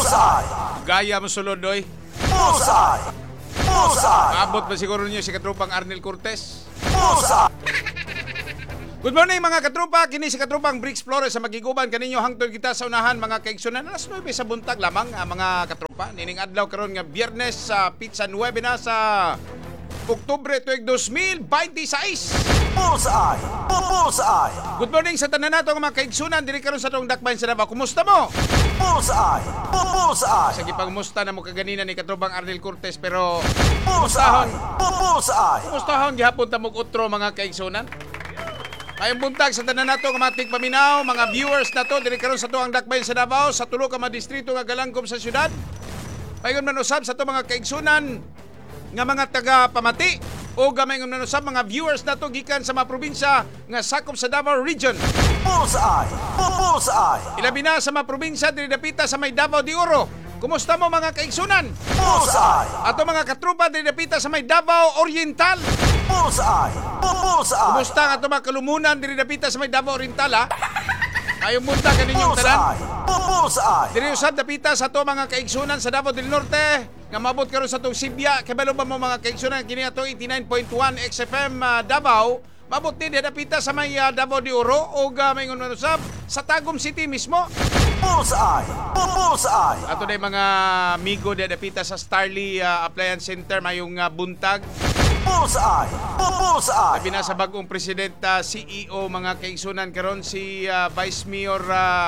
Bullseye! Gaya mo sulod, doy. Bullseye! Bullseye! Maabot ba siguro niyo si katrupang Arnel Cortez? Bullseye! Good morning mga katrupa, kini si katrupang Bricks Flores sa magiguban kaninyo hangtod kita sa unahan mga kaigsunan. Alas 9 sa buntag lamang mga katrupa. Nining adlaw karon nga Biyernes sa Pizza 9 na sa Oktubre tuig 2026. Bullseye! Bullseye! Good morning sa tanan nato mga kaigsunan diri karon sa tong dakbayan sa Davao. Kumusta mo? Bullseye! Bullseye! Sa gipangmusta na mo kaganina ni katrupang Arnel Cortez pero Bullseye! Bullseye! kumustahon gihapon ta mo utro mga kaigsunan. Ayong buntag sa tanan nato nga matig paminaw, mga viewers nato diri karon sa tuang dakbayan sa Davao, sa tulo ka mga distrito nga galangkom sa syudad. Paingon man usab sa to mga kaigsunan nga mga taga Pamati o gamay man usab mga viewers nato gikan sa mga probinsya nga sakop sa Davao Region. Bullseye! Bullseye! Ilabi na sa mga probinsya diri dapita sa may Davao de Oro. Kumusta mo mga kaigsunan? Bullseye! Ato mga katrupa diri dapita sa may Davao Oriental. Bullseye! Bullseye! Kumusta nga ito mga kalumunan diri dapita sa may Davao Oriental ha? Ayong bunta kaninyong tanan. Bullseye! Diri usab dapita sa to mga kaigsunan sa Davao del Norte nga mabot karon sa tong Sibya. Kabalo ba mo mga kaigsunan kini ato 89.1 XFM Davao. Mabot din dapita sa may Davao de Oro o maingon man usab sa Tagum City mismo. Bullseye! Bullseye! Ato na mga amigo dapita sa Starly Appliance Center mayong buntag. Bullseye! Bullseye! Sabi na sa bagong presidente, CEO mga kaigsunan karon si Vice Mayor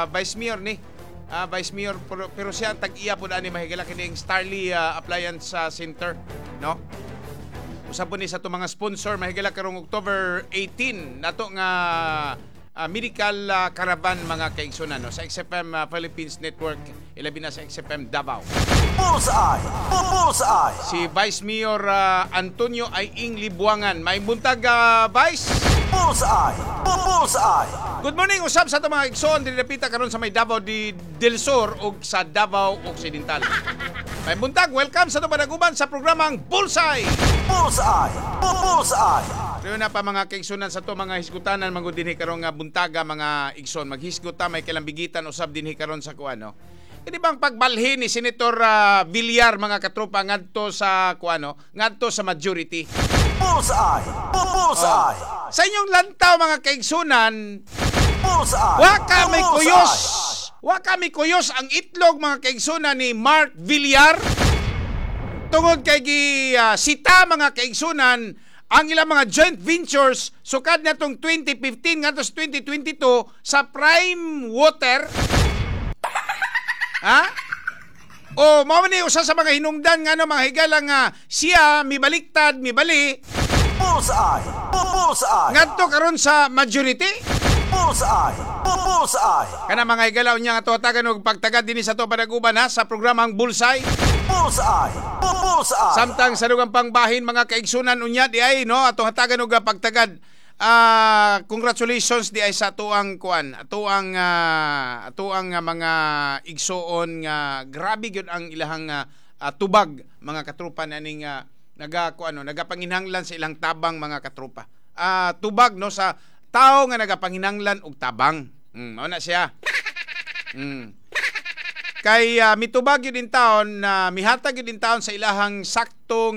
Vice Mayor pero siya tag-iya po na ni mahigala kining Starly Appliance Center, no? Usab po ni sa to mga sponsor mahigala karong October 18 nato nga medical caravan mga kaigsunan, no? Sa XFM Philippines Network, ilabi na sa XFM Davao. Bullseye! Bullseye! Si Vice Mayor Antonio Aying Libuangan. May buntag, Vice. Bullseye! Bullseye! Good morning, usab sa ito mga igsoon. Dinapita karon sa may Davao del Sur o sa Davao Occidental. May buntag, welcome sa ito panaguban sa programang Bullseye! Bullseye! Bullseye! Pero na pa mga kaigsunan sa ito mga hisgutanan mga dinhi karon nga buntaga mga igsoon. Maghisguta may kalambigitan usab dinhi karon sa kuano. Hindi bang pagbalhin ni Senator Villar mga katropa ngadto sa kuano, ngadto sa majority. Bullseye! Bullseye! Sa inyong lantaw mga kaigsunan, Bullseye! wa kami kuyos. Wa kami kuyos ang itlog mga kaigsunan ni Mark Villar. Tungod kay sita mga kaigsunan ang ilang mga joint ventures sukad na tong 2015 ngadto sa 2022 sa Prime Water. Ha? O mao ni usa sa mga hinungdan nga mga higala nga siya mibaliktad, mibali Bullseye! Bullseye! ngadto karon sa majority. Bullseye! Bullseye! Kana mga higala unya nga tuwatagan og pagtagad dinhi sa to panaguban ha sa programang Bullseye. Bullseye! Bullseye! Samtang sa dugang pangbahin mga kaigsunan unya di ay no atong hatagan og pagtagad. Congratulations di ay sa tuang kuan, atuang mga igsoon nga grabe gyud ang ilahang tubag mga katrupa naning nagapanginhanglan sa ilang tabang mga katrupa. Tubag no sa tao nga nagapanginhanglan og tabang. Mao na siya. Kay mitubag yun din taon na mihatag yun din taon sa ilahang sakto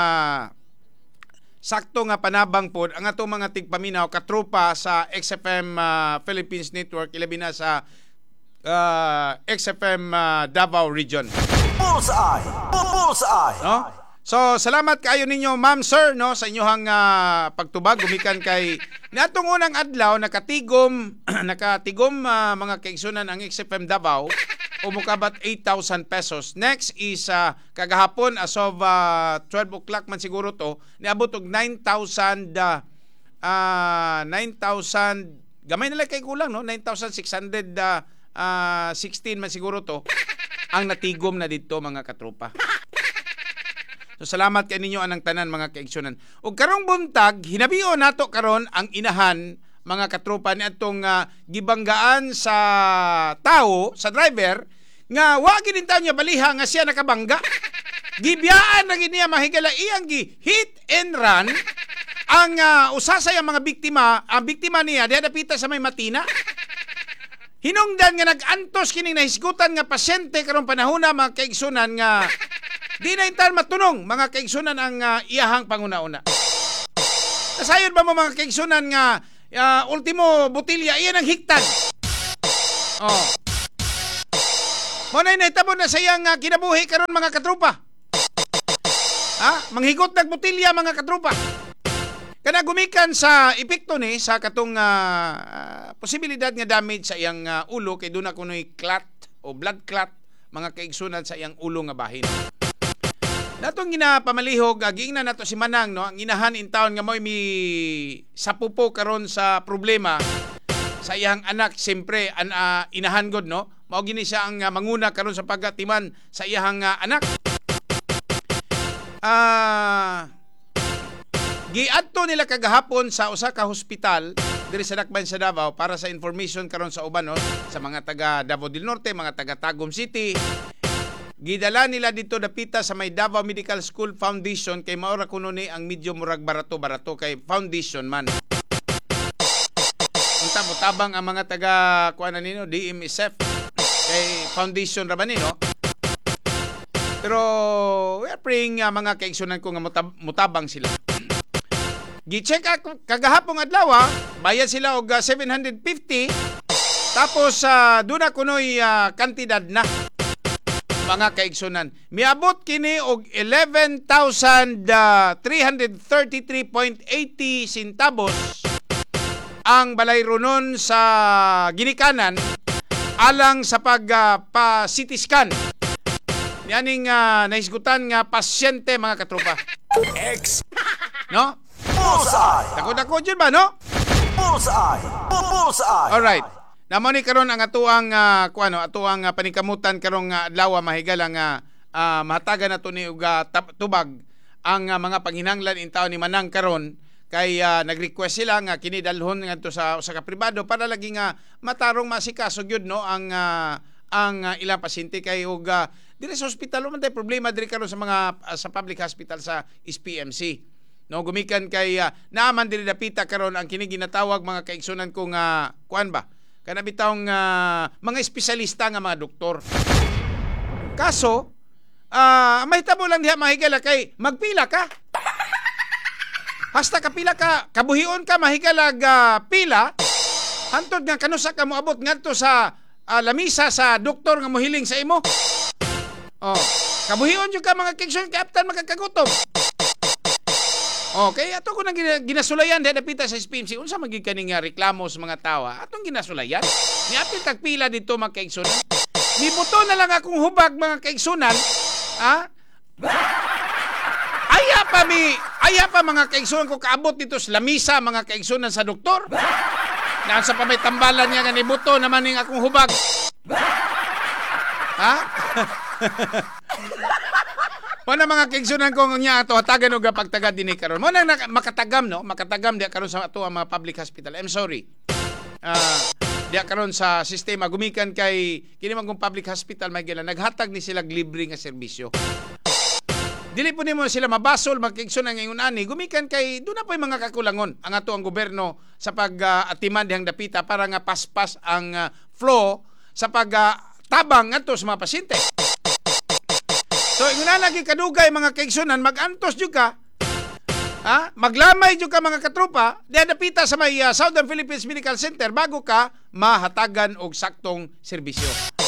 nga panabang pod ang atong mga tigpaminaw katrupa sa XFM Philippines Network ilabi na sa XFM Davao Region. Bullseye! Bullseye! No? So salamat kaayo ninyo ma'am sir no sa inyong pagtubag gumikan kay natong unang adlaw nakatigom mga kaigsunan ang XFM Davao umukabat 8,000 pesos. Next is kagahapon as of 12 o'clock man siguro to niabot og 9,000 gamay na lang kay kulang no 9,616 man siguro to ang natigom na dito mga katropa. So salamat kay ninyo anang tanan mga kaigsunan. Ug karong buntag hinabiyo nato karon ang inahan mga katropa ni atong gibanggaan sa tao, sa driver nga wa gid taw niya baliha nga siya nakabangga. Gibiyaan na gid niya mahigala iyang hit and run ang usa sa mga biktima, ang biktima niya diha dapita sa may Matina. Hinungdan nga nag-antos kining nahisgutan nga pasyente karong panahona mga kaigsunan nga di na intan matunong mga kaigsunan ang iyahang panguna-una. Nasayod ba mo mga kaigsunan nga ultimo botilya iyan ang hiktan. Oh. Mo na nahitabo na sayang kinabuhi karon mga katropa. Manghigot ng botilya mga katropa. Kana gumikan sa epekto ni sa katong posibilidad nga damage sa iyang ulo kay duna kunoy clot o blood clot mga kaigsunan sa iyang ulo nga bahin. Natong ginapamalihog giingnan nato si Manang no, ang inahan in town nga moy mi sapupo karon sa problema sa iyang anak, siyempre inahan god no. Mao gini siya ang manguna karon sa pagatiman sa iyang anak. Giadto nila kagahapon sa usa ka hospital diri sa Dakbayan sa Davao para sa information karon sa uban no, sa mga taga Davao del Norte, mga taga Tagum City. Gidala nila dito dapita sa may Davao Medical School Foundation kay maora kuno ni ang medyo murag barato kay foundation man. Unta mo tabang ang mga taga kuan nino DMSF kay foundation ra ba ni no? Pero we are praying mga kaigsunan ko nga mutabang sila. Gi-check kagahapong adlaw, bayad sila og 750 tapos duna kunoy kantidad na mga kaigsunan. Miabot kini og 11,333.80 centavos ang balayro nun sa ginikanan alang sa pa-CT scan. Yaning nahisgutan nga pasyente mga katropa. No? Bullseye! Dako-dako dyan ba, no? Bullseye! Bullseye! Alright. Namo ni karon ang atuang atuang paningkamutan karong adlaw mahigala nga mahatagan nato ni og tubag ang mga panghinanglan in taon ni Manang karon kay nag-request sila nga kini dalhon ngadto sa usa ka pribado para lagi nga matarong masikaso gyud no ang ilang pasyente kay og diri sa ospital man tay problema diri karon sa mga sa public hospital sa SPMC. No, gumikan kay naaman diri dapita karon ang kini ginatawag mga kaigsunan ko nga kuan ba? Kana bitawng mga espesyalista nga mga doktor. Kaso mahitabo lang diha mahigala kay magpila ka. Hasta kapila ka, kabuhion ka mahigalag pila hantod nga kanusa ka moabot ngadto sa lamisa sa doktor nga mohiling sa imo. Oh, kabuhion jud ka mga kaigsunan kay aptan makakagutom. Okay, ato ko nang ginasulayan dahil napita sa SPMC. Unsa magiging kaning reklamo sa mga tawa? Atong ginasulayan. Niapil tagpila dito mga kaigsunan. Nibuto na lang akong hubag mga kaigsunan. Aya pa mga kaigsunan ko kaabot dito sa lamisa mga kaigsunan sa doktor. Naan sa pa may tambalan niya nga nibuto naman ning akong hubag. Mo na mga kaigsunan ko nga ato hatagan og pagtagad dinhi karon. Mo na makatagam no, makatagam diha karon sa ato ang mga public hospital. I'm sorry. Diha karon sa sistema gumikan kay kini man kung public hospital may gila naghatag ni sila libre nga serbisyo. Dili po nimo sila mabasol mga kaigsunan ngayon ani gumikan kay do na po'y mga kakulangon ang ato ang gobyerno sa pag-atiman dihang dapita para nga paspas ang flow sa pag-tabang ngadto sa mga pasyente. So, inguna lagi kadugay mga kaigsunan, mag-antos jud ka. Maglamay jud ka mga katropa, diha dapita sa may Southern Philippines Medical Center bago ka mahatagan og saktong serbisyo.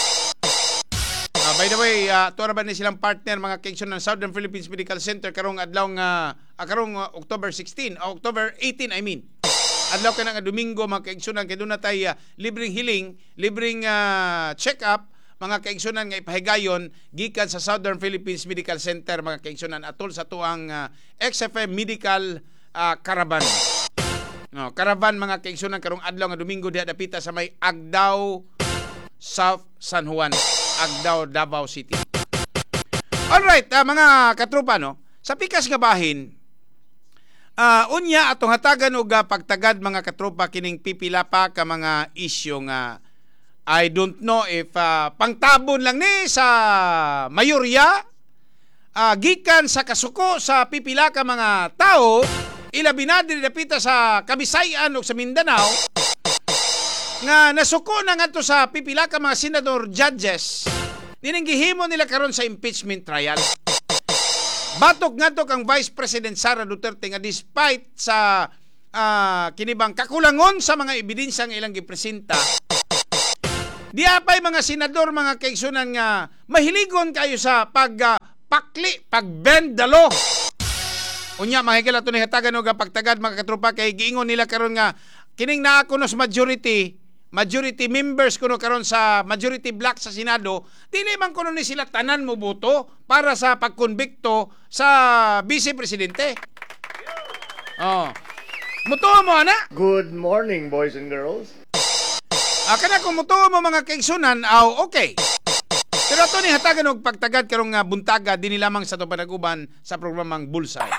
By the way, tuwa ba ni silang partner mga kaigsunan ng Southern Philippines Medical Center karong adlaw nga karong October 16, October 18 I mean. Adlaw ka nga Domingo mga kaigsunan kay dunay tay libreng healing, libreng check-up mga kaigsunan nga ipahigayon gikan sa Southern Philippines Medical Center mga kaigsunan atol sa tuang XFM Medical Caravan. No, caravan mga kaigsunan karong adlaw nga Domingo diha dapita sa may Agdao South San Juan, Agdao, Davao City. Alright, mga katropa no, sa pikas nga bahin unya atong hatagan og pagtagad mga katropa kining pipila pa ka mga isyu nga I don't know if pangtabon lang ni sa mayorya gikan sa kasuko sa pipila ka mga tao ilabi na diri dapita sa Kabisayan o sa Mindanao nga nasuko na nga to sa pipila ka mga senador judges dining gihimo nila karon sa impeachment trial. Batok nga to kang Vice President Sara Duterte nga despite sa kinibang kakulangon sa mga ebidensya nga ilang gipresenta, di apay mga senador, mga kaigsunan nga mahiligon kayo sa pag-bend the law. Unya mahigala to ni hatagan og pagtagad mga katropa kay giingon nila karon nga kining naa kuno sa majority members kuno karon sa majority block sa Senado, dili man kuno ni sila tanan mo boto para sa pagkonbikto sa Vice Presidente. Oh. Mutuo mo ana? Good morning, boys and girls. Kana kung mutuo mo mga kaigsunan, okay. Pero ato ni hatagan og pagtagad karong buntaga dinhi lamang sa to panaguban sa programang Bullseye.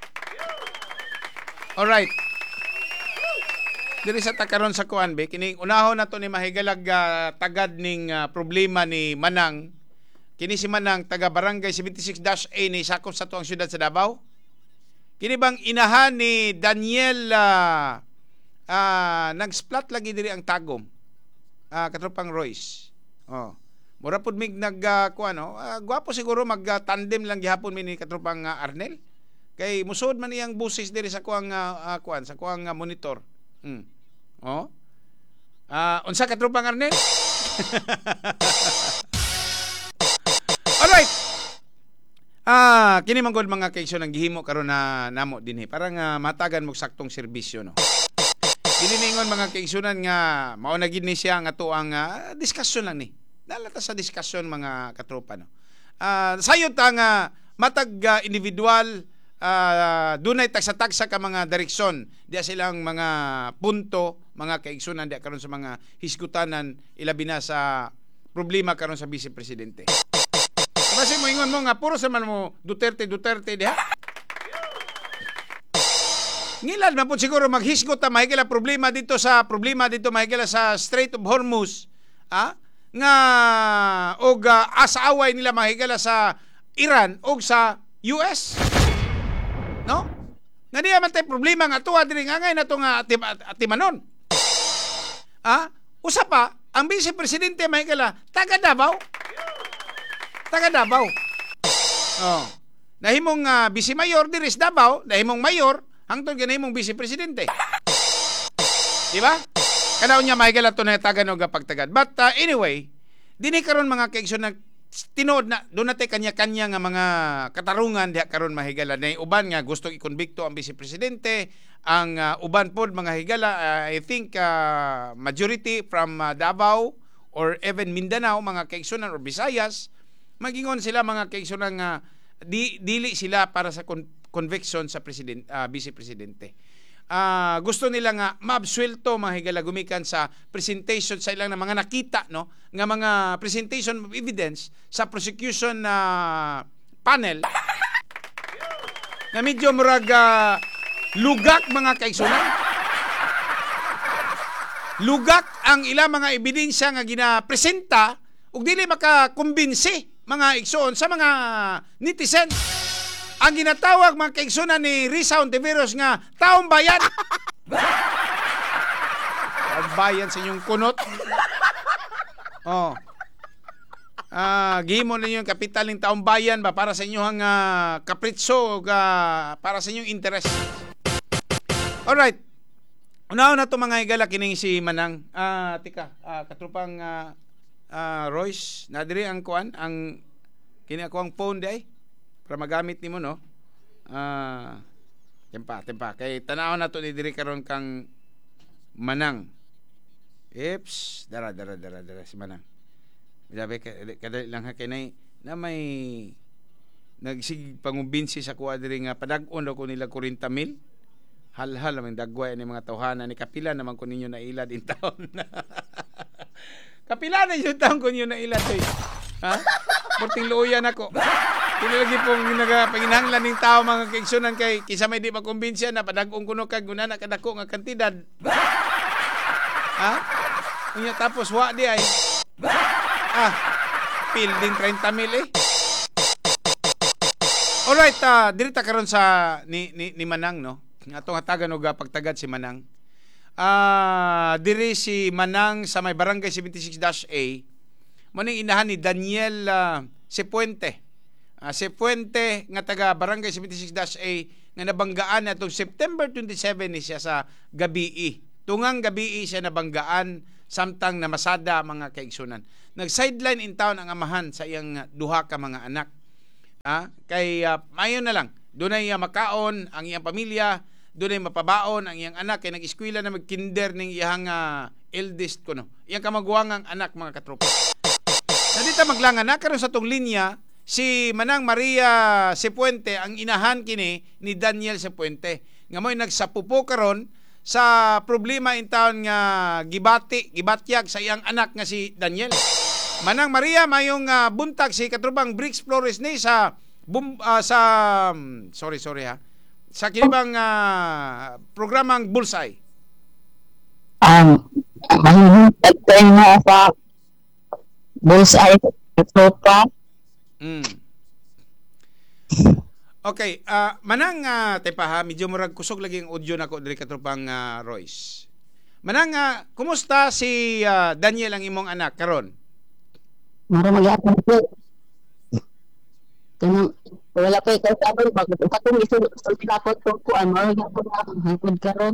Alright. Diri sa takaron sa kuan be kini unahon nato ni mahigalag tagad ning problema ni Manang. Kini si Manang taga Barangay 76-A ni sakop sa tuang syudad sa Davao. Kini bang inahan ni Daniel nag-splat lagi diri ang tagom. Katropang Royce. Oh. Mura pud mig gwapo siguro mag-tandem lang gihapon mi ni katropang Arnel. Kay musod man iyang busis diri sa kuang sa kuang monitor. Oh. Unsa ka tropang Arnel? Alright. Kini man gud mga kaigsoon ang gihimo karon na namo dinhi para nga matagan mo saktong serbisyo no. Dili ningon mga kaigsunan nga mao na gid ni siya nga tuang discussion lang ni. Nalata sa discussion mga katropa no. Sayod ta nga matag individual dunay tagsa-tagsa ka mga direksyon diya silang mga punto mga kaigsunan diya karon sa mga hisgutanan ilabi na sa problema karon sa Vice Presidente. Kasi mo ingon mo nga puro sa man mo Duterte diha. Ngilad man po siguro maghisgot ta mahigala problema dito mahigala sa Strait of Hormuz nga og asaaway nila mahigala sa Iran og sa US. No? Nga diya man tayo problema nga tuwa diri nga ngay na to nga atimanon. Usa pa, ang Vice Presidente mahigala taga Davao. Oh. Nahimong Vice Mayor diri sa Davao, nahimong mayor hangtod ganahimong Vice Presidente. Di ba? Kanaon niya mahigala to na tagan og pagtagad. But anyway, dinhi karon mga kaigsoon na tinood na doon natin kanya-kanya nga mga katarungan diha karon mahigala na uban nga gusto ikonbikto ang Vice Presidente, ang uban pod mga higala I think majority from Davao or even Mindanao mga kaigsunan or Visayas magingon sila mga kaigsunan nga dili sila para sa conviction sa Vice Presidente. Gusto nila nga maabsuelto mga higala gumikan sa presentation sa ilang na mga nakita no nga mga presentation of evidence sa prosecution panel na medyo murag lugak mga kaigsunan. Lugak ang ilang mga ebidensya nga ginapresenta ug dili makakumbinsi mga igsoon sa mga netizen. Ang ginatawag mga kaigsunan ni Risa Ontiveros nga taong bayan. Taong bayan sa inyong kunot. Oh. Gihimo ninyo yung kapital ng taong bayan ba para sa inyong kapritso para sa inyong interest. Alright. Unaw na to mga higala kining si Manang. Katrupang Royce, nadiri ang kuan ang kini ako ang phone day para magamit nimo no. Tempa kay tanaw na to ni diri karon kang Manang. Dara si Manang. Sabi kadali lang ha kay na may nagsig pangumbinsi sa kuha diri nga padag-on daw ko nila 40,000. Hal-hal naman dagway ni mga tawhana ni kapila naman ko ninyo na ilad in taon. Kapila na yung taon ko ninyo na ilad eh. Ha? Porting luoyan ako. Tinilagi pong panginahanglan ng tao mga kaigsunan kay kisa may di makumbinsiya na padagong kuno kag guna na kadako nga kantidad. Ha? Unya tapos wa di ay. Building 30,000 eh. Alright, dirita karon sa ni Manang no. Atong hatagan og pagtagad si Manang. diri si Manang sa may Barangay 76-A, mo ning inahan ni Daniel Cipuente. Cipuente nga taga Barangay 76-A nga nabanggaan atong September 27 ni siya sa gabii. Tungang gabii siya nabanggaan samtang namasada mga kaigsunan. Nag-sideline in town ang amahan sa iyang duha ka mga anak. Kay mayon na lang, dunay makaon ang iyang pamilya, dunay mapabaon ang iyang anak kay nag-eskwela na mag-kinder ning iyang eldest kuno. Iyang kamaguwangang anak mga katropa. Nadita maglangan na karon sa tong linya si Manang Maria Cipuente ang inahan kini ni Daniel Cipuente. Nga mo'y nagsapupo karon sa problema in town nga gibatyag sa iyang anak nga si Daniel. Manang Maria mayong buntag si katrubang Bricks Flores ni sa sa kinibang programang Bullseye. Mahintag tayo nga sa Bullseye Tropa. Okay, manang tepa medyo murag kusog lagi ang audio nako diri katropang Royce. Manang kumusta si Daniel ang imong anak karon? Mara magyapon po. Kanang wala pa ikaw sabi bakit katong isulapot ko mara gyapon ako hangtod karon.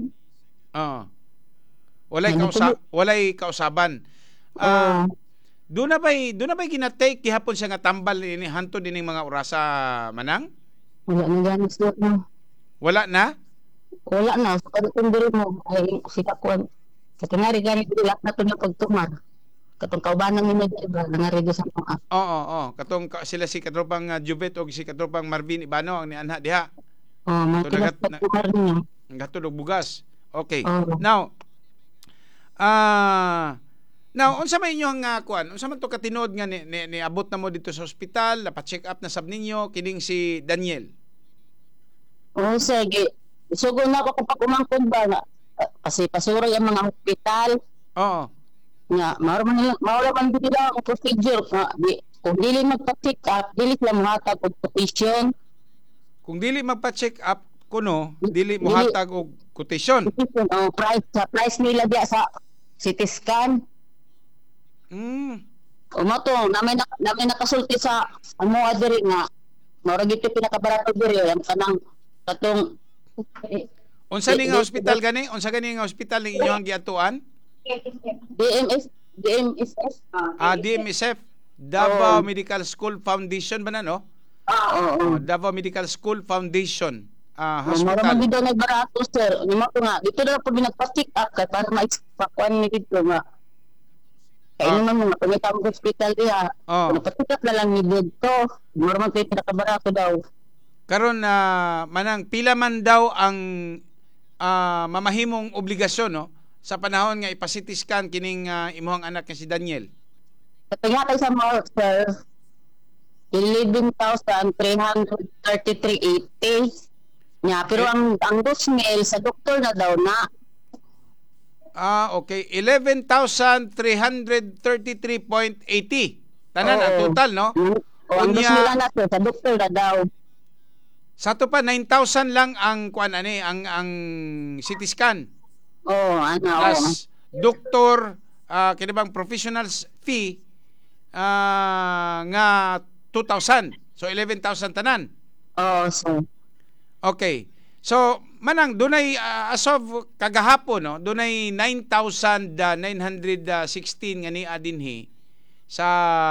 Walay kausaban. Doon na ba'y ginatake gihapon siya nga tambal ini hantod dining mga orasa manang? Wala na gani siya no. Wala na? Wala na sa kadtong diri mo ay sila kuan. Sa tinari gani dili na to nga pagtumar. Katong kaubanan ni Medjeba nangarigo sa mga. Oo. Katong sila si katropang Jubet o si katropang Marvin Ibano ang nianha diha. Matilas pagtumar niya. Gatod og bugas. Okay. Now, unsa man inyong kuan? Unsa man to katinud nga ni abot na mo dito sa ospital, pa-check up na sab ninyo kining si Daniel? Sige. Sugo na ako kapag umangkod ba na kasi pasurag ang mga ospital. Oo. Nga, mawala man dito lang ang procedure. Kung dili magpa-check up, dili sila muhatag og quotation. Kung dili magpa-check up kuno, dili muhatag og quotation. Price nila diya sa CT scan. Umato, namin nakasulti sa amo adiri nga mura gito pinakabarato diri ang kanang katong unsa ni nga ospital gani? Unsa gani nga ospital ning inyong giatuan? DMSF. DMSF, Davao Medical School Foundation ba na no? Davao Medical School Foundation hospital. Mura man gito nagbarato sir. Umato nga dito na po binagpa-check up kay para ma-explain ni dito nga kaya naman mga pangitang hospital diya. Napatikap na lang ni dito. Normal kayo pinakabarato daw. Karon manang pila man daw ang mamahimong obligasyon no sa panahon nga ipa-CT scan kining imong anak nga si Daniel. Kapag sa mga sir 11,333.80 nya pero ang dosmil sa doktor na daw na okay. 11,333.80. Tanan ang total, no? Ang dosmil na sa doktor na daw. Sa to pa 9,000 lang ang kuan ani ang CT scan. Plus doktor kinibang professionals fee nga 2,000. So 11,000 tanan. So. Okay. So manang dunay as of kagahapon no, dunay 9,916 nga niya dinhi sa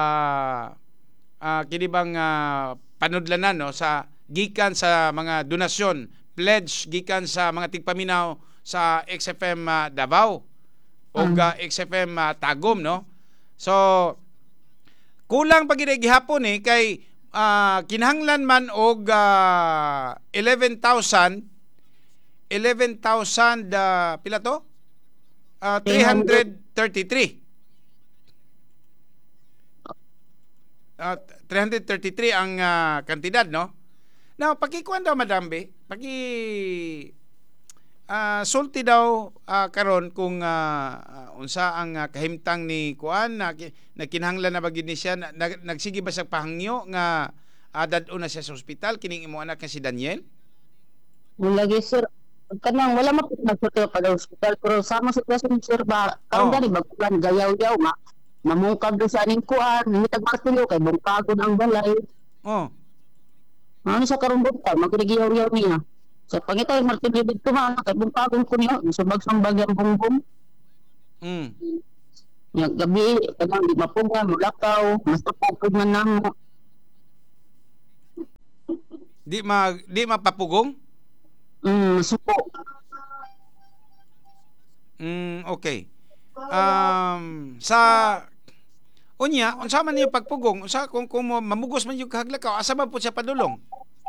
kinibang panudlanan no sa gikan sa mga donasyon, pledge gikan sa mga tigpaminaw sa XFM Davao o XFM Tagum no. So kulang pag gihapon kay kinahanglan man og 11,000 pila to? 333. 333 ang kantidad no. Now pakikuan daw Madam B, sulti daw karon kung unsa ang kahimtang ni kuan na kinahanglan na bagid ni siya nagsige ba sa pahangyo nga dadto na siya sa ospital kining imo anak nga si Daniel? Lagi sir Kanang wala man po nagsuti pa daw hospital pero sa mga sitwasyon sir ba Oh. karon gani bagkuan gayaw-yaw mamungkag do sa aning kuan nitag martilyo kay bungkagon ang balay. Oh. Ano sa karon buntag magrigiyaw-yaw niya. Sa pangitay martilyo dito kay bungkagon ko niya subag-sambag ang bungbong. Mm. Nya gabi kanang di mapunga mulakaw mas tapog man namo. Di mapapugong? Suko. Okay. Sa unya, unsa man yung pagpugong? Unsa kung mamugos man yung kahaglakaw, asa man po siya padulong?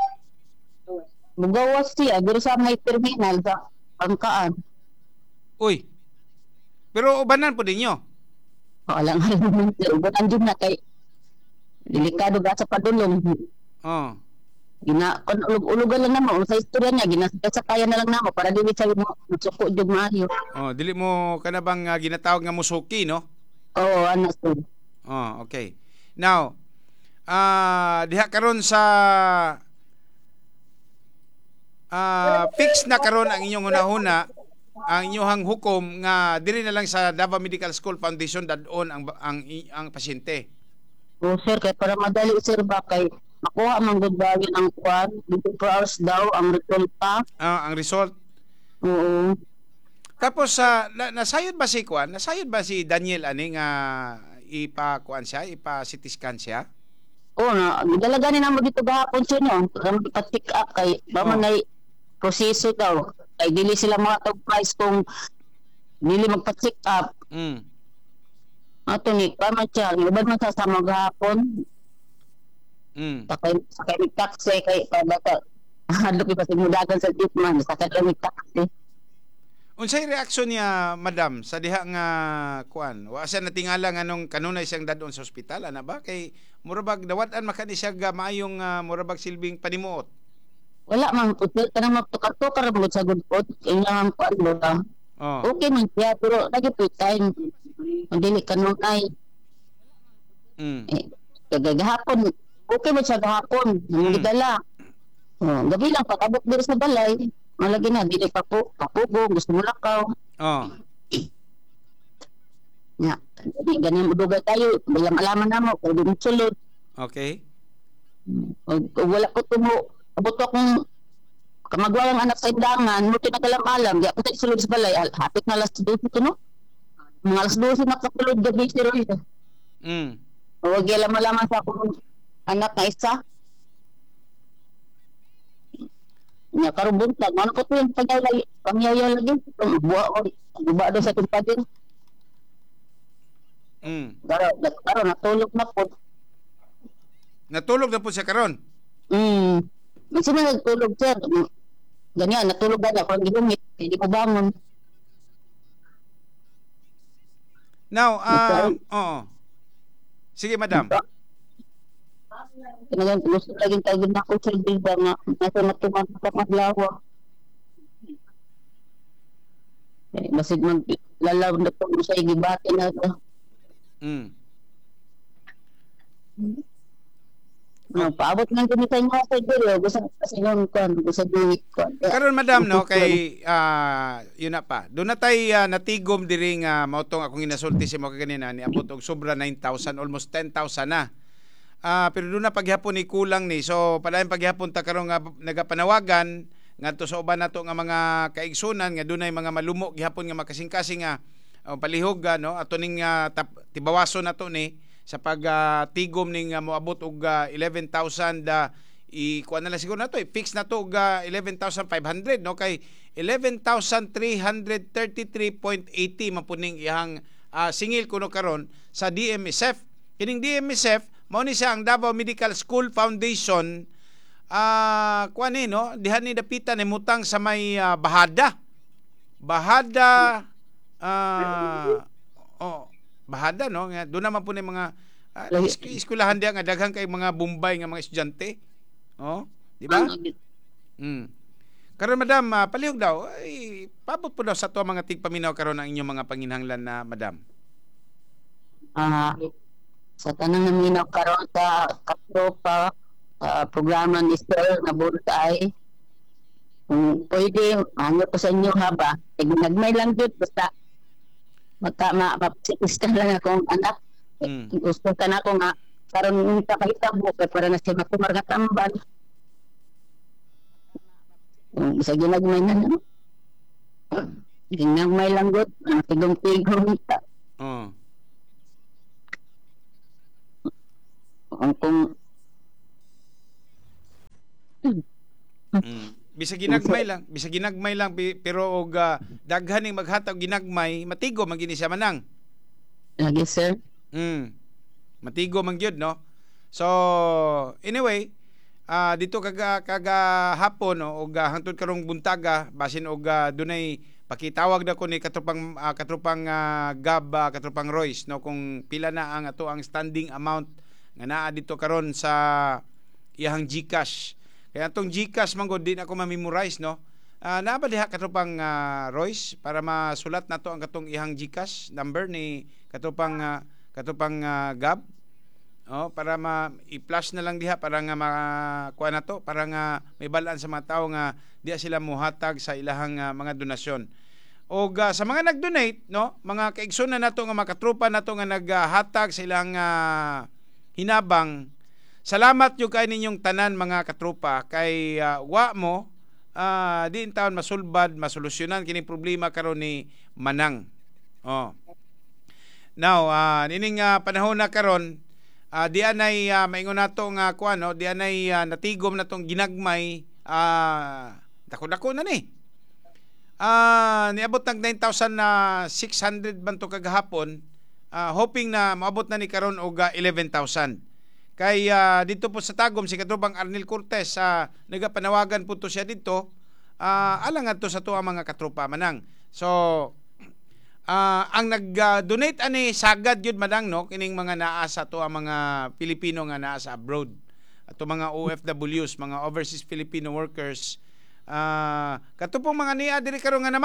Mugawas siya diri sa may terminal sa Pangkaan. Uy. Pero ubanan po ninyo. Wala nga rin naman sir. Uban jud na kay delikado ba sa padulong. Oh. Kon ulugan lang namo sa istorya niya ginasakaya na lang namo para dili sa mo suko jud maayo. Oh, dili mo kana bang ginatawag nga musuki, no? Oo, anak sir. Oh, okay. Now, diha karon sa fix na karon ang inyong hunahuna, ang inyong hukom nga diri na lang sa Davao Medical School Foundation dadon ang pasyente. Oo sir, kay para madali sir ba kay makuha man gud ba ang kwan 24 hours daw ang resulta. Ang result. Oo. Tapos nasayod ba si Kwan? Nasayod ba si Daniel ani nga ipa-kuan siya, ipa-CT scan siya? Oo na, gidalaga ni namo dito gahapon sir no. Pa-check up kay ba man nay proseso daw. Kay dili sila mga tag price kung dili magpa-check up. Ato ni kama siya, ubad man sa gahapon. Sakay ni taxi kay pabata. Hadlok pa mudagan sa jeep man, sakay lang ni taxi. Unsay reaksyon niya, madam, sa diha nga kuan? Wa siya natingala nganong kanunay siyang dadon sa ospital ana ba kay murabag dawat-an makani siya maayong murabag silbing panimuot. Wala man pud kanang maptukar-tukar mo sa gudpod inyang kuan ba. Oh. Okay man siya pero lagi po time. Dili kanunay. Gagahapon okay mo siya gahapon. Gidala. Gabi lang pag-abot diri sa balay. Malagi na dili pa po papugo gusto mo lakaw. Ya, ganyan mo dugay tayo. Malaman namo kung di mo sulod. Okay. Wala ko tumo. Abot akong kamagwang anak sa indangan, mo tinagalam-alam, di ako tayo sulod sa balay, hapit na alas 12 ito, no? Mga alas 12 nakapulod gabi si Roy. Huwag yan malaman sa akong anak na isa. Nya karong buntag, ano ko to yung pangyayaw lagi? Buwa ko, buwa doon sa tumpadir. Karo, natulog na po. Natulog na po siya karon. Minsan na nagtulog sir. Ganyan, natulog na ako ang gilumit. Hindi ko bangon. Now, sige, madam. Kinagan, gusto laging tagin na ako sir. Diba nga, nasa natuman sa maglawa. Basid maglalaw na po sa igibati na ito. Paabot ng gamitan niya sa dito. Gusto kasi yung gusto di Karon madam no kay yun na pa. Doon na tay natigom diri nga mautong akong ginasulti si mo kanina ni abot og sobra 9,000 almost 10,000 na. Pero doon na paghapon ni kulang ni. So padayon paghapon ta karon nga nagapanawagan ngadto sa uban nato nga mga kaigsunan nga dunay mga malumo gihapon nga makasing-kasing nga palihog no ato ning tibawason nato ni sa pagtigom ning moabot og 11,000 kuan na lang siguro nato fix na to og 11,500 no kay 11,333.80 mapuning ihang singil kuno karon sa DMSF. Kining DMSF mao ni siya ang Davao Medical School Foundation kuan ni no diha ni dapitan ni mutang sa may bahada bahada no nga doon naman po ni mga eskwelahan diya nga daghang kay mga Bombay nga mga estudyante. Di ba? Karon madam, palihog daw ay pabot po daw sa to mga tigpaminaw karon ang inyong mga panginhanglan na madam. Sa tanang naminaw karon sa katropa programa ni Sir na Burtay Kung pwede, ano ko sa inyo haba, nagmay lang yun, basta mapsipiskan lang akong anak. Gusto ka na ako nga, karon yung kapahita mo, kaya para na siya makumar nga tambal. Sa ginagmay na no? Ginagmay lang good, tigong-tigong ita. Oh. Kung Bisa ginagmay lang pero og daghan ning maghatag ginagmay, matigo man gini siya manang. lagi sir, Matigo man gyud no. So anyway, dito kaga hapon no, og hangtod karong buntaga basin og dunay pakitawag na ko ni katropang Gab, katropang Royce no, kung pila na ang ato ang standing amount nga naa dito karon sa iyang GCash. Kaya atong GCash man gud di na ako ma-memorize no. Naa ba diha katropang Royce para masulat nato ang katong iyang GCash number ni katropang Gab. Oh, para i-flash na lang diha para nga makuha na to, para nga may balaan sa mga tao nga diya sila muhatag sa ilahang mga donasyon. O sa mga nag-donate, no, mga kaigsoon na nato nga makatropa nato nga naghatag sa ilang hinabang. Salamat yung kay ninyong tanan mga katropa kay wa mo diin taon masulbad, masolusyonan kining problema karon ni Manang. Oh. Now, nining panahon na karon diyan ay maingon nato nga kuan no, diyan ay natigom natong ginagmay dako-dako na ni. Niabot ng 9,600 man to kagahapon, hoping na maabot na ni karon og 11,000. Kay dito po sa Tagum si katropang Arnel Cortez nagapanawagan po to siya dito alang adto sa tuwa mga katropa manang. So ang nag-donate ani sagad yun madang no kining mga naa sa to ang mga Pilipino nga naa sa abroad. Ato mga OFWs, mga overseas Filipino workers. Kato pong mga niya diri karon nga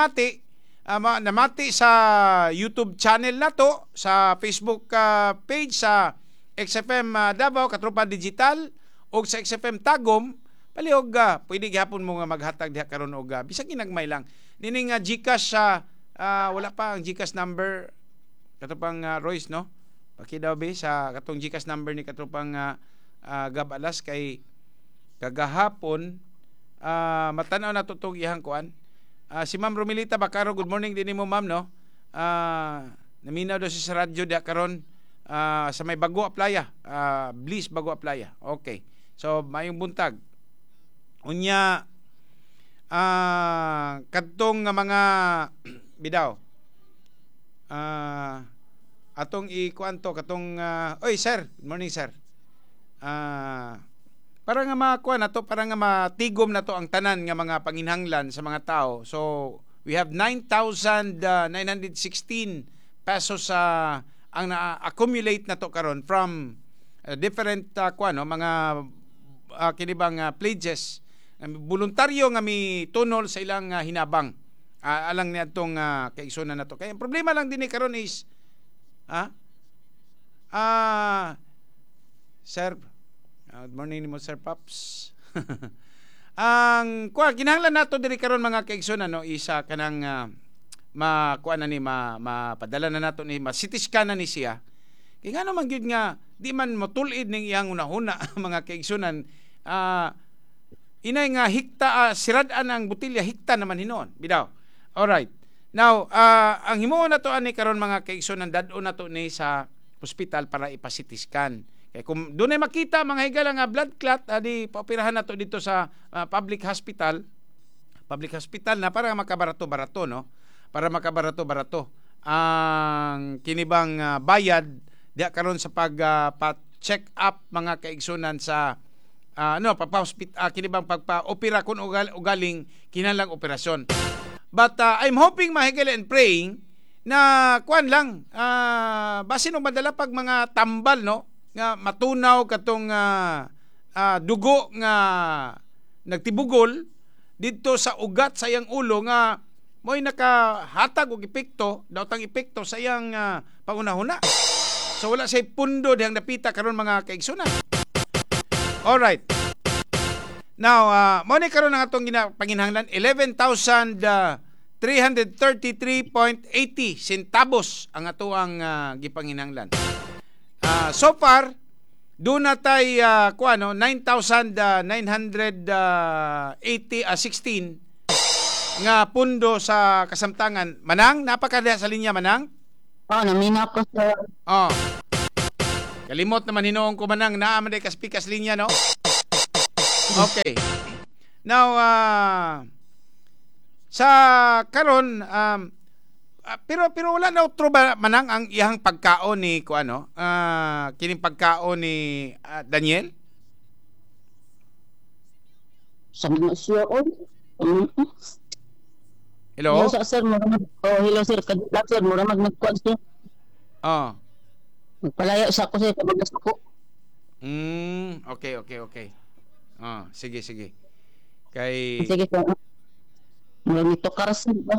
namati sa YouTube channel nato, sa Facebook page sa XFM Davao Katropa Digital o sa XFM Tagum palihog pwede gihapon mo nga maghatag diha karon og bisag ginagmay lang. Nining GCash wala pa ang GCash number katropang Royce no. Pakidaw be sa katong GCash number ni katropang Gab Alas kay kagahapon matanaw na tutong ihang kuan. Si Ma'am Romilita Bacaro, good morning din mo ma'am no. Naminaw daw siya sa radyo diha karon sa may Bago Aplaya, Bliss Bago Aplaya. Okay. So mayong buntag. Unya kadtong mga bidaw. Atong ikuan to katong oy sir, good morning sir. Para nga makuha na to, para nga matigom na to ang tanan nga mga panginhanglan sa mga tao. So we have 9,916 pesos ang na-accumulate na to karon from different mga kinibang pledges, voluntaryo nga mi tunol sa ilang hinabang alang ni atong kaigsoon na to. Kaya ang problema lang din karon is sir, good morning mo Sir Pops. Ang kinahanglan nato diri karon mga kaigsoon isa kanang mapadala na nato ni ma-CT na ni siya. Kaya nga naman gyud nga di man motulid ning iyang unahuna mga kaigsunan. Inay nga hikta sirad-an ang butilya hikta naman hinon. Bidaw. Alright. Now, ang himuon na to ani karon mga kaigsunan dadto na to ni sa hospital para ipa-CT scan. Kaya kung doon ay makita mga higala nga blood clot, di paoperahan na to dito sa public hospital na para makabarato-barato no. Para makabarato-barato ang kinibang bayad diya karon sa pag-check up mga kaigsunan sa kinibang pagpa-opera kun ugaling kinahanglang operasyon. But I'm hoping mahigala and praying na kuan lang basin og madala pag mga tambal no nga matunaw katong dugo nga nagtibugol dito sa ugat sa iyang ulo nga mo'y nakahatag og epekto, daw tang epekto sa iyang pangunahuna. So wala say pundo dihang napita karon mga kaigsunan. Alright. Now, mo ni karon ang atong panginhanglan 11,333.80 centavos ang ato ang gipanginhanglan. So far, doon na tay 9,980 nga pundo sa kasamtangan. Manang, napakadya sa linya, Manang? Namina ko sir. Kalimot naman hinoong ko, Manang, naaman day kaspikas linya, no? Okay. Now, sa karon, pero wala na utro ba, Manang, ang iyang pagkaon ni kining pagkaon ni Daniel? Sabi na siya, Hello? Hello, sir. Hello, sir. Kadilak, sir. Mura nagkuhan siya. Magpalayo sa ako, sir. Kabagas ako. Okay. Sige. Kay... Sige, sir. Mura nito karasin ba?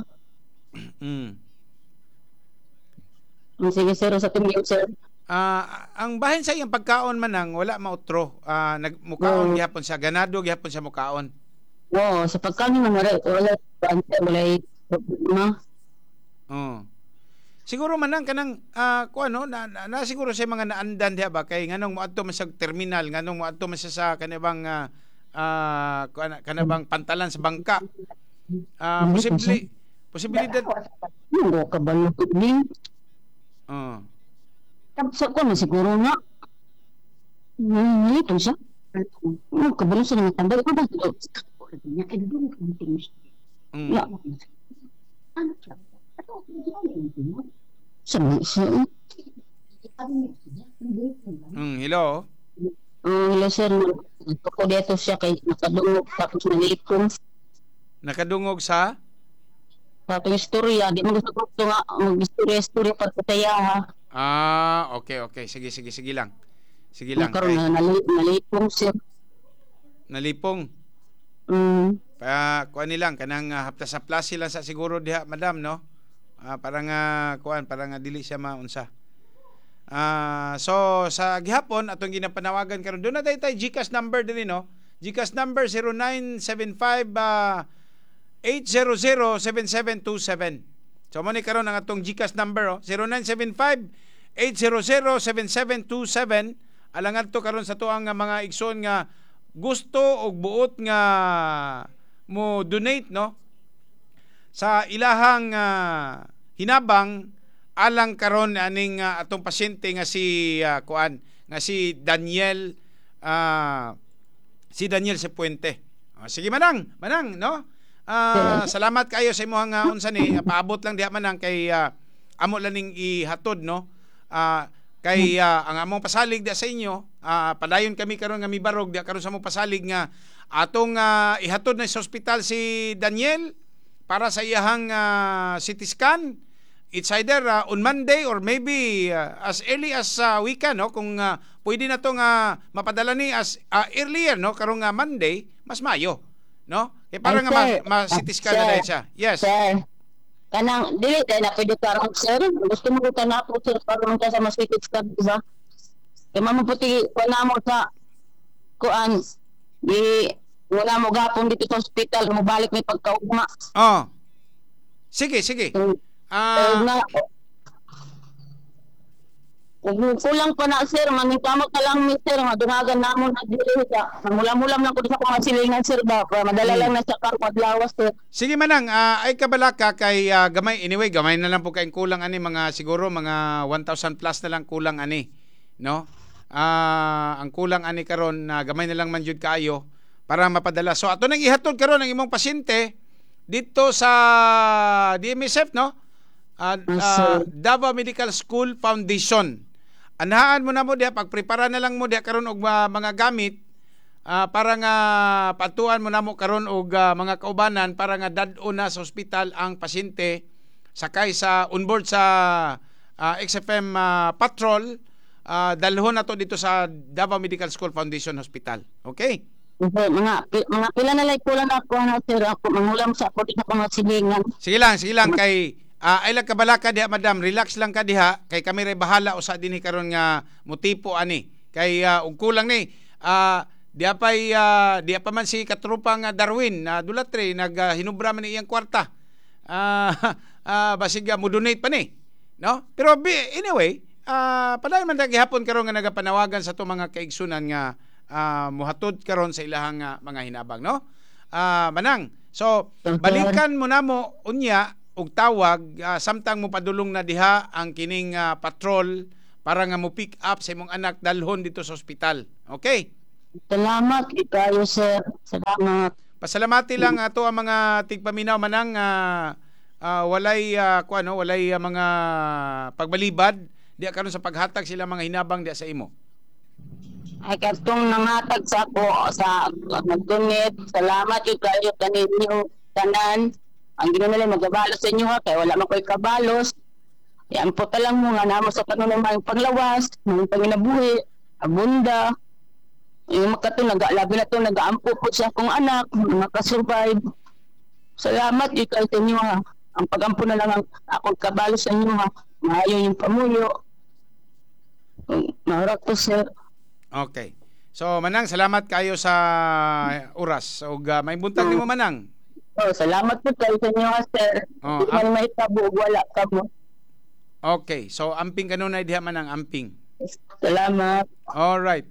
Sige, sir. Sa tingin, sir. Ang bahin sa iyang pagkaon, Manang, wala mautro. Nagmukaon gyapon siya. Ganado gyapon siya mukaon. Oo, sa pagkain naman, wala problema. Siguro Manang kanang na siguro sa mga naandan diha ba kay nganong moadto man sa terminal, nganong moadto man siya sa kanibang kanabang pantalan sa bangka. Posibilidad. Hindi ka ba lutunin? Sa ko na siguro nga. Ito siya. Kabalo siya ng tanda. Ito ba? Ya, hello? Hello, sir. Ako dito siya kay nakadungog tapos nalipong. Nakadungog sa? Tapos istorya. Di mo gusto ko nga mag-istorya para kataya. Okay. Sige lang. Nakaroon na nalipong, sir. Nalipong? Kuan nilang kanang haptas-haplas sila sa siguro diha, madam, no? Parang dili siya maunsa. So sa gihapon atong ginapanawagan karon doon na tay GCash number dili, no? GCash number 0975 800-7727. So mo ni karon ang atong GCash number, 0975 800-7727. Alangan to karon sa tuang mga igsoon nga gusto og buot nga mo donate, no, sa ilahang hinabang alang karon aning atong pasyente nga si Daniel Sepuente. Sige Manang, no? Salamat kayo sa imong unsa ni paabot lang diha Manang kay amo laning ihatod, no? Kay ang among pasalig da sa inyo, padayon kami karon nga mibarog da karon sa among pasalig nga atong ihatod na sa ospital si Daniel para sa iyahang CT scan. It's either on Monday or maybe as early as weekend, no? Kung pwede na to nga mapadala ni as earlier, no? Karong Monday, mas mayo, no? Kay para nga ma-CT scan na dahil siya. Yes. Sir. Kanang dili kay na pwede karon, sir. Gusto mo kita na po, sir, para man sa mas CT scan, diba? Kaya mamuputi ko na mo sa kuan di wala mo gapon dito sa hospital, mo balik may pagkaugma. Sige. Kulang pa na, sir, maningkamot na lang, mister, madunagan na mo na dili sa mulam-mulam lang ko sa mga silingan, sir, ba para madala lang na sa karpad lawas, sir. Sige Manang, ay kabalaka kay gamay na lang po kayong kulang ani, mga siguro mga 1,000 plus na lang kulang ani, no? Ang kulang ani karon na gamay na lang man jud kaayo para mapadala. So ato nang ihatod karon ang imong pasyente dito sa DMSF, no? Davao Medical School Foundation. Anahaan mo na mo diha, pagprepara na lang mo diha karon og mga gamit para nga patuan mo na mo karon og mga kaubanan para nga dad-o na sa ospital ang pasyente sakay sa onboard sa XFM patrol, dalhon na to dito sa Davao Medical School Foundation Hospital. Okay? Mga pila na like kulang ako na, sir, ako mangulam sa ako dito mga silingan. Sige lang kay ay lang kabalaka diha, madam, relax lang ka diha kay kami ray bahala usa dinhi karon nga motipo ani kay ug kulang ni Di pa man si katrupang Darwin na Dulatre hinubra man iyang kwarta. Basig mo donate pa ni. No? Pero anyway, padayon man gihapon karon nga nagapanawagan sa to mga kaigsunan nga muhatod karon sa ilahang mga hinabang, no? Manang. So, balikan mo na mo unya og tawag samtang mo padulong na diha ang kining patrol para nga mo pick up sa imong anak dalhon dito sa ospital. Okay? Salamat ikayo, sir. Salamat. Pasalamati lang ato ang mga tigpaminaw manang walay mga pagbalibad di karon sa paghatag sila mga hinabang di sa imo. Ay katong nangatag sa ako sa nag-donate. Salamat ikayo kaninyo tanan. Ang ginunalay magabalos sa inyo kay wala man koy kabalos. Yan po talang mo nga namo sa kanunay mga paglawas, mga panginabuhi, abunda. Yung makatong labi na itong nag-aampo po siya akong anak, makasurvive. Salamat ikaw sa inyo ha. Ang pag-ampo na lang ang akong kabalo sa inyo ha. Maayo yung pamuyo. Maharap to, sir. Okay. So, Manang, salamat kayo sa oras. O may buntag ni mo, Manang. Salamat po kayo sa inyo ha, sir. Hindi man may tabo, wala ka mo. Okay. So, amping kanunay diha, Manang, amping. Salamat. Alright.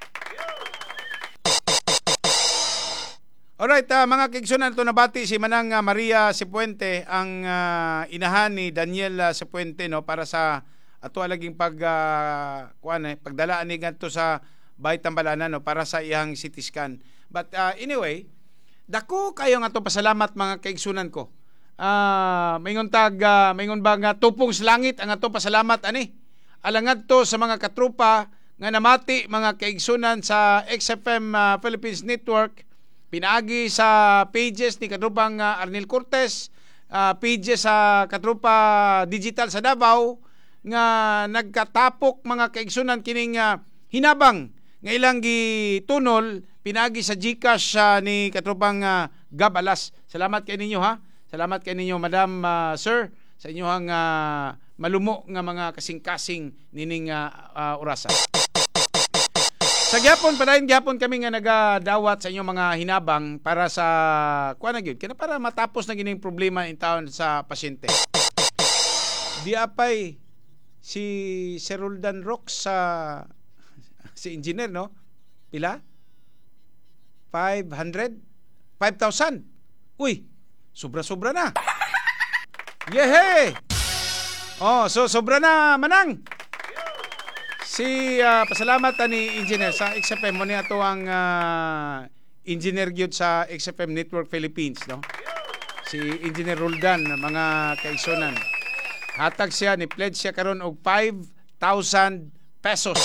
Alright, mga kaigsunan, ito nabati si Manang Maria Sipuente, ang inahan ni Daniel Sipuente, no, para sa ato alaging pagdalaan ni ganito sa Bayt Tambalanan, no, para sa iyang CT scan. But anyway, dako kayo nga to pasalamat mga kaigsunan ko. Maingon ba nga tupong sa langit ang ato pasalamat ani. Alangad to sa mga katrupa nga namati mga kaigsunan sa XFM Philippines Network. Pinaagi sa pages ni katrupang Arnel Cortez, pages sa katrupa digital sa Davao nga nagkatapok mga kaigsunan kining hinabang nga ilang gitunol pinaagi sa GCash ni katrupang Gab Alas. Salamat kay ninyo ha. Salamat kay ninyo Madam Sir sa inyong malumo nga mga kasing-kasing nining orasa. Sa gyapon padayon gyapon kami nga nagadawat sa inyong mga hinabang para sa para matapos na gining problema in town sa pasyente. Di apay si Sir Roldan Rox si engineer, no? Pila? 500? 5,000? Uy, sobra-sobra na. Yehe! So sobra na, Manang. Si pasalamat ni engineer sa XFM mo ni ato ang engineer gyud sa XFM Network Philippines, no? Si Engineer Roldan mga kaigsunan. Hatag siya ni pledge siya karon og 5,000 pesos.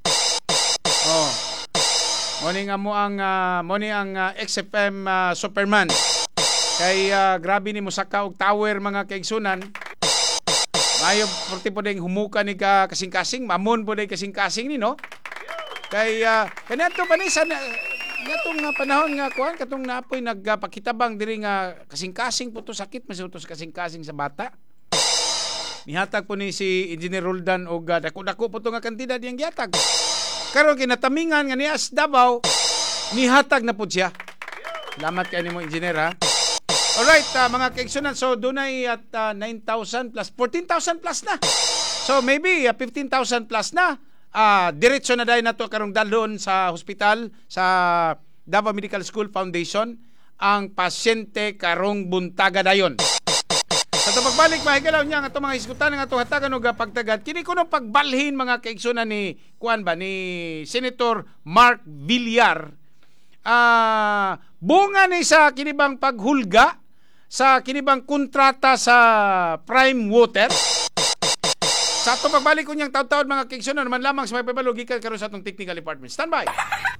Moni ang XFM Superman. Kay grabe ni musaka og tower mga kaigsunan. Mayo porti po ding humuka ni kasing-kasing, mamon po ding kasing-kasing ni, no? Kay kanato pa ni sa natong panahon nga kuan katong napoy nagpakitabang diri nga kasing-kasing po to sakit masutos kasing-kasing sa bata. Nihatag po ni si Engineer Roldan og dako-dako po to nga kantidad yang gihatag. Karon kinatamingan nga niya sa Davao, nihatag na po siya. Salamat kay nimo engineer ha. Alright, mga kaigsunan, so dunay at 9,000 plus, 14,000 plus na. So maybe 15,000 plus na. Diretso na dahil na to karong dalon sa hospital sa Davao Medical School Foundation ang pasyente karong buntaga dayon. Sa pagbalik mahigalaw niya nga itong mga iskutan nga itong hatagan o pagtagad, kini ko nung pagbalhin mga kaigsunan ni Senator Mark Villar. Bunga ni sa kinibang paghulga sa kinibang kontrata sa Prime Water. Sa itong pagbalik ko niyang taon-taon mga kaigsunan naman lamang sa may pabalugikan karon sa itong technical department. Stand by!